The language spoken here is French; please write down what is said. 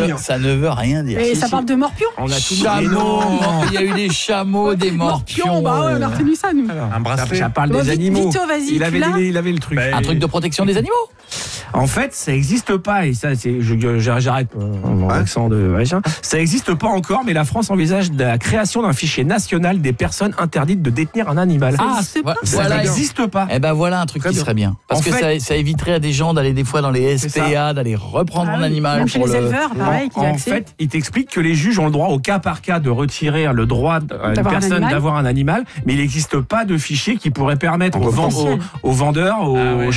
Ça ne veut rien dire. Et ça parle de morpions. On a tout Chameaux. Il y a eu des chameaux, des morpions. Bah ouais, on a retenu ça, nous. Un bracelet. Ça parle Bon, des vite, animaux. Vito, vas-y, Il avait le truc. Un truc de protection des animaux. En fait, ça n'existe pas, et ça, j'arrête mon accent de machin. Ça n'existe pas encore, mais la France envisage la création d'un fichier national des personnes interdites de détenir un animal. existe pas. Ça voilà. n'existe pas. Eh ben voilà un truc Très qui bien. serait bien. Parce En que fait- ça éviterait à des gens d'aller des fois dans les C'est SPA, d'aller reprendre un animal Même chez pour les le. éleveurs, pareil, qui En accès. fait, il t'explique que les juges ont le droit au cas par cas de retirer le droit à une D'avoir un personne animal. d'avoir un animal, mais il n'existe pas de fichier qui pourrait permettre aux vendeurs, aux